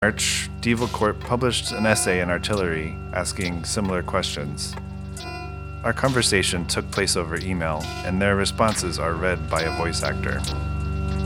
March, DevilCorp published an essay in Artillery asking similar questions. Our conversation took place over email, and their responses are read by a voice actor.